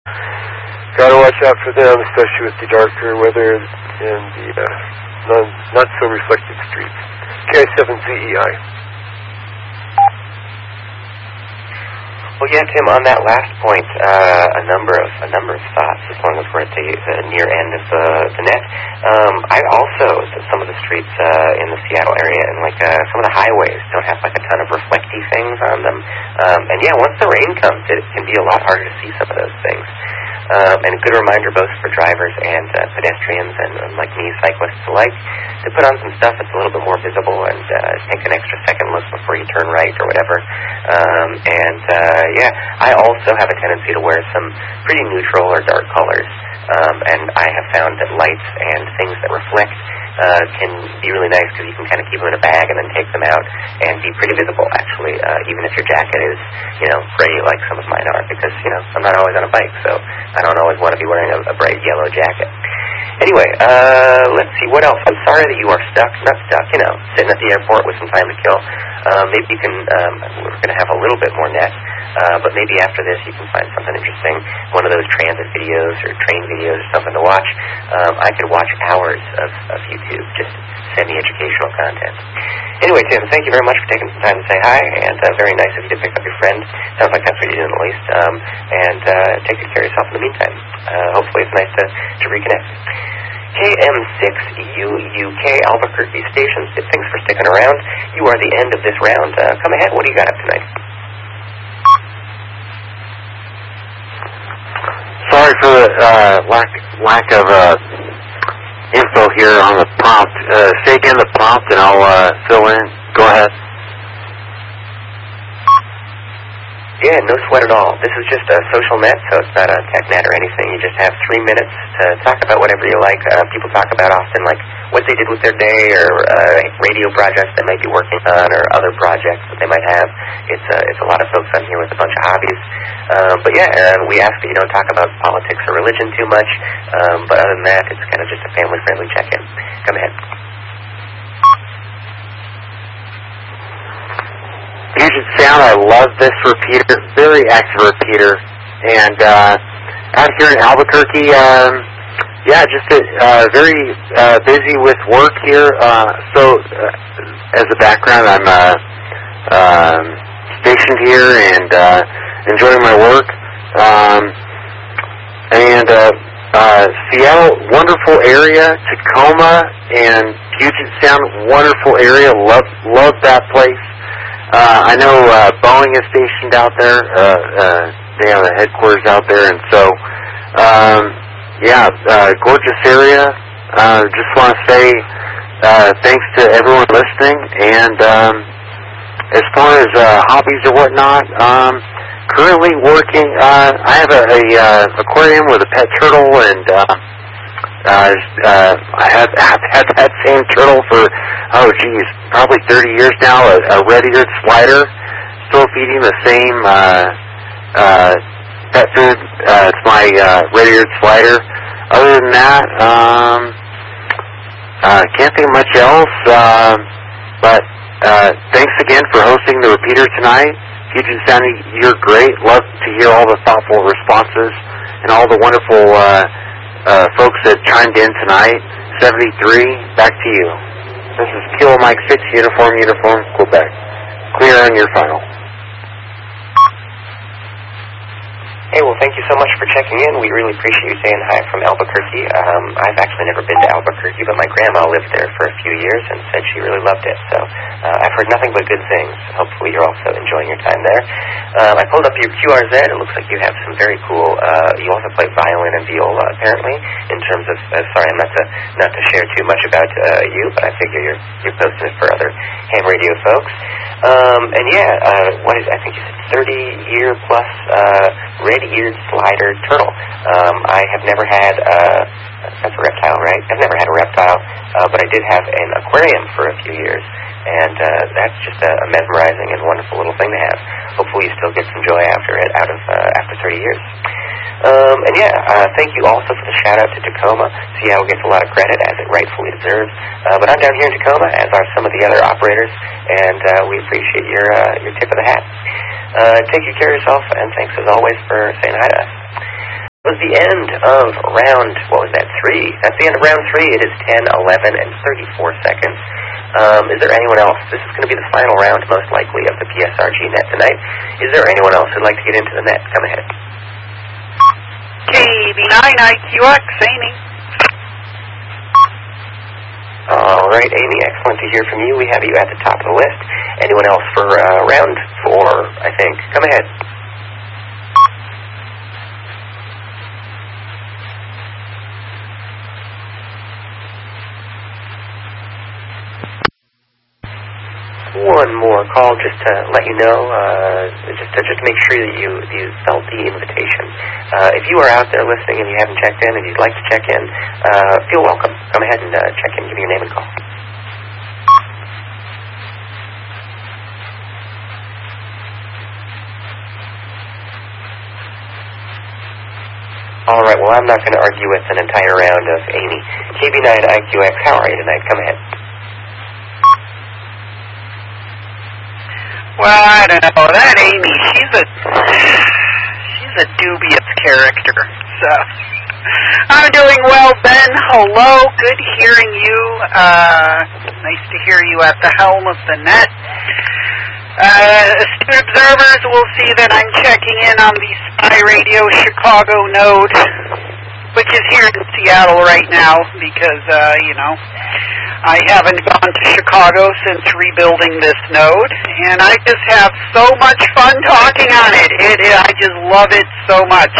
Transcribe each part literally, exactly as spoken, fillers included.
Gotta watch out for them, especially with the darker weather and the uh, non, not so reflected streets. K seven Z E I. Well, yeah, Tim. On that last point, uh, a number of a number of thoughts. As long as we're at the, the near end of the the net, um, I also some of the streets uh, in the Seattle area and like uh, some of the highways don't have like a ton of reflecty things on them. Um, and yeah, once the rain comes, it can be a lot harder to see some of those things. Um, and a good reminder both for drivers and uh, pedestrians and, and like me, cyclists alike, to put on some stuff that's a little bit more visible and uh, take an extra second look before you turn right or whatever. Um, and uh, yeah, I also have a tendency to wear some pretty neutral or dark colors. Um, and I have found that lights and things that reflect uh, can be really nice because you can kind of keep them in a bag and then take them out and be pretty visible, actually, uh, even if your jacket is, you know, gray like some of mine are, because, you know, I'm not always on a bike, so I don't always want to be wearing a, a bright yellow jacket. Anyway, uh, let's see, what else? I'm sorry that you are stuck, not stuck, you know, sitting at the airport with some time to kill. Uh, maybe you can, um, we're going to have a little bit more net, uh, but maybe after this you can find something interesting, one of those transit videos or train videos or something to watch. Um, I could watch hours of, of YouTube, just semi-educational content. Anyway, Tim, thank you very much for taking some time to say hi, and uh, very nice of you to pick up your friend. Sounds like that's what you're doing at least. Um, and uh, take good care of yourself in the meantime. Uh, hopefully it's nice to, to reconnect. K M six U U K Albuquerque Station, thanks for sticking around. You are the end of this round. Uh, come ahead, what do you got up tonight? Sorry for the uh, lack, lack of uh, info here on the prompt. Uh, say again the prompt and I'll uh, fill in. Go ahead. Yeah, no sweat at all. This is just a social net, so it's not a tech net or anything. You just have three minutes to talk about whatever you like. Uh, people talk about often, like, what they did with their day or uh, radio projects they might be working on or other projects that they might have. It's a, it's a lot of folks on here with a bunch of hobbies. Um, but yeah, uh, we ask that you don't talk about politics or religion too much. Um, but other than that, it's kind of just a family-friendly check-in. Come ahead. Puget Sound, I love this repeater, very active repeater, and uh, out here in Albuquerque, um, yeah, just uh, very uh, busy with work here. Uh, so, uh, as a background, I'm uh, um, stationed here and uh, enjoying my work. Um, and uh, uh, Seattle, wonderful area. Tacoma and Puget Sound, wonderful area. Love, love that place. Uh, I know uh, Boeing is stationed out there. Uh, uh, they have a headquarters out there, and so, um, yeah, uh, gorgeous area. Uh, just want to say uh, thanks to everyone listening. And um, as far as uh, hobbies or whatnot, um, currently working. Uh, I have a, a uh, aquarium with a pet turtle, and uh, uh, uh, I have I've had that same turtle for oh geez, probably thirty years now. A, a red-eared slider, still feeding the same uh, uh, pet food. Uh, it's my uh, red-eared slider. Other than that, um, uh, can't think of much else. Uh, but uh, thanks again for hosting the repeater tonight. Puget Sound, you're great. Love to hear all the thoughtful responses and all the wonderful uh, uh, folks that chimed in tonight. seventy-three, back to you. This is Kilo Mike six, Uniform, Uniform, Quebec. Clear on your final. Hey, well, thank you so much for checking in. We really appreciate you saying hi from Albuquerque. Um, I've actually never been to Albuquerque, but my grandma lived there for a few years and said she really loved it. So uh, I've heard nothing but good things. Hopefully you're also enjoying your time there. Um, I pulled up your Q R Z. It looks like you have some very cool, uh, you also play violin and viola, apparently, in terms of, uh, sorry, I'm not to, not to share too much about uh, you, but I figure you're, you're posting it for other ham radio folks. Um, and yeah, uh, what is, I think you said thirty-year plus uh, red-eared slider turtle. Um, I have never had, uh, that's a reptile, right? I've never had a reptile, uh, but I did have an aquarium for a few years, and uh, that's just a, a mesmerizing and wonderful little thing to have. Hopefully you still get some joy after it, out of uh, after thirty years. Um, and yeah, uh, thank you also for the shout-out to Tacoma. Seattle gets a lot of credit, as it rightfully deserves. Uh, but I'm down here in Tacoma, as are some of the other operators, and uh, we appreciate your uh, your tip of the hat. Uh, take good care of yourself, and thanks as always for saying hi to us. was the end of round, what was that, three? That's the end of round three. It is ten, eleven, and thirty-four seconds. Um, is there anyone else? This is going to be the final round, most likely, of the P S R G net tonight. Is there anyone else who'd like to get into the net? Come ahead. K B nine I Q X, Amy. All right, Amy, excellent to hear from you. We have you at the top of the list. Anyone else for uh, round four, I think? Come ahead. One more call just to let you know, uh, just to just make sure that you you felt the invitation. Uh, if you are out there listening and you haven't checked in and you'd like to check in, uh, feel welcome. Come ahead and uh, check in. Give me your name and call. All right. Well, I'm not going to argue with an entire round of Amy. K B nine I Q X, how are you tonight? Come ahead. Well, I don't know. That Amy, she's a she's a dubious character. So I'm doing well, Ben. Hello. Good hearing you. Uh, nice to hear you at the helm of the net. Uh, astute observers will see that I'm checking in on the Spy Radio Chicago node, which is here in Seattle right now because, uh, you know, I haven't gone to Chicago since rebuilding this node, and I just have so much fun talking on it. It, it I just love it so much.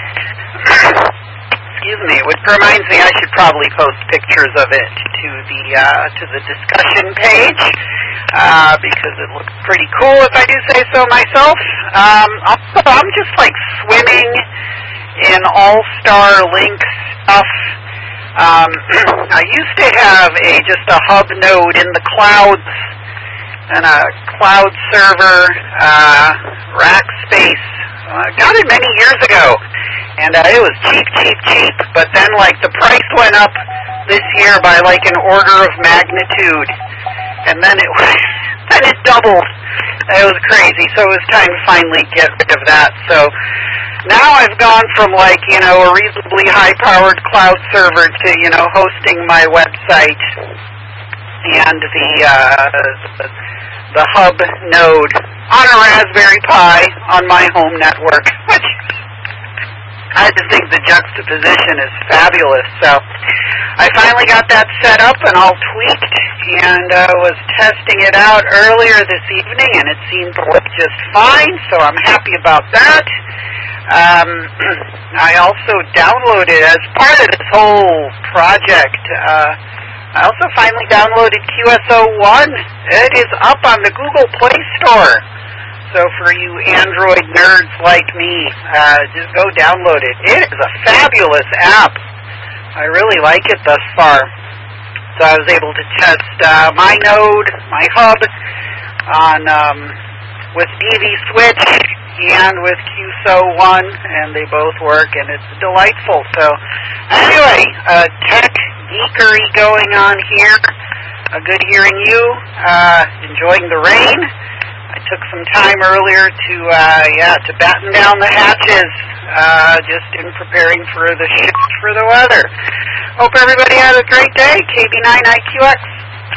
Excuse me, which reminds me I should probably post pictures of it to the uh, to the discussion page uh, because it looks pretty cool if I do say so myself. Um, also, I'm just like swimming in all-star link stuff. Um, I used to have a just a hub node in the clouds and a cloud server uh, rack space. I uh, got it many years ago, and uh, it was cheap, cheap, cheap. But then, like, the price went up this year by like an order of magnitude, and then it then it doubled. It was crazy. So it was time to finally get rid of that. So now I've gone from, like, you know, a reasonably high-powered cloud server to, you know, hosting my website and the, uh, the, the hub node on a Raspberry Pi on my home network, which I just think the juxtaposition is fabulous. So I finally got that set up and all tweaked and uh, was testing it out earlier this evening, and it seemed to work just fine, so I'm happy about that. Um, I also downloaded, as part of this whole project, uh, I also finally downloaded Q S O one. It is up on the Google Play Store. So for you Android nerds like me, uh, just go download it. It is a fabulous app. I really like it thus far. So I was able to test uh, my node, my hub, on um, with D V Switch and with Q S O one, and they both work, and it's delightful. So anyway, uh, tech geekery going on here. Uh, good hearing you. Uh, enjoying the rain. I took some time earlier to, uh, yeah, to batten down the hatches, uh, just in preparing for the shift for the weather. Hope everybody had a great day. K B nine I Q X.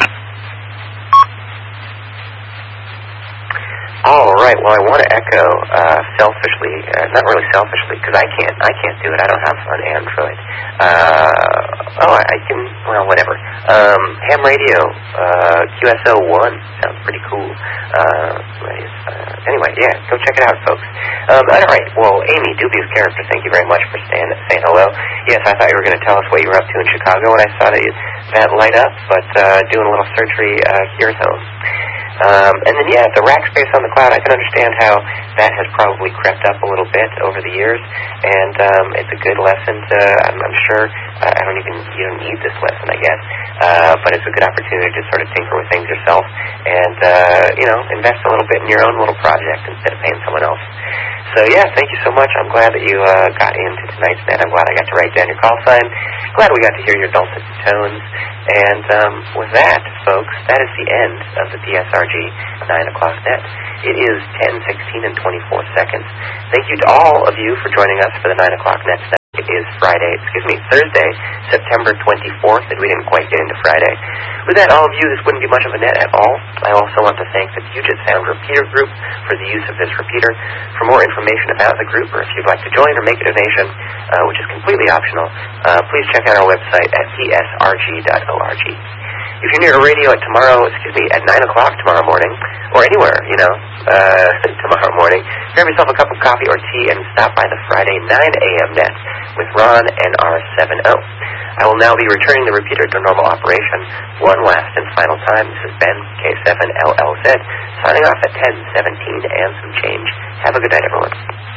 All right. Well, I want to echo uh, selfishly, uh, not really selfishly, because I can't, I can't do it. I don't have an Android. Uh, oh, I, I can. Well, whatever. Um, ham radio, uh, Q S O one sounds pretty cool. Uh, uh, anyway, yeah, go check it out, folks. Um, all right. Well, Amy, dubious character, thank you very much for staying, saying hello. Yes, I thought you were going to tell us what you were up to in Chicago, and I saw that, you, that light up, but uh, doing a little surgery uh, here at home. Um, and then, yeah, the rack space on the cloud, I can understand how that has probably crept up a little bit over the years, and um, it's a good lesson to, I'm, I'm sure, uh, I don't even, you don't need this lesson, I guess, uh, but it's a good opportunity to sort of tinker with things yourself and, uh, you know, invest a little bit in your own little project instead of paying someone else. So, yeah, thank you so much. I'm glad that you uh, got into tonight's net. I'm glad I got to write down your call sign. Glad we got to hear your dulcet tones. And um, with that, folks, that is the end of the P S R G nine o'clock net. It is ten, sixteen, and twenty-four seconds. Thank you to all of you for joining us for the nine o'clock net. is Friday, excuse me, Thursday, September twenty-fourth, and we didn't quite get into Friday. With that, all of you, this wouldn't be much of a net at all. I also want to thank the Puget Sound Repeater Group for the use of this repeater. For more information about the group, or if you'd like to join or make a donation, uh, which is completely optional, uh, please check out our website at p s r g dot org. If you're near a radio at tomorrow, excuse me, at nine o'clock tomorrow morning, or anywhere, you know, uh, tomorrow morning, grab yourself a cup of coffee or tea and stop by the Friday nine a.m. net with Ron and R seven O. I will now be returning the repeater to normal operation one last and final time. This is Ben, K seven L L Z, signing off at ten seventeen and some change. Have a good night, everyone.